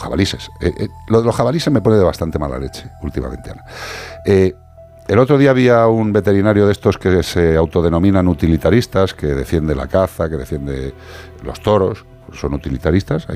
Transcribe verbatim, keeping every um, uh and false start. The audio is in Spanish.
jabalíes. Eh, eh, lo de los jabalíes me pone de bastante mala leche últimamente, Ana. Eh, el otro día había un veterinario de estos que se autodenominan utilitaristas, que defiende la caza, que defiende los toros, son utilitaristas.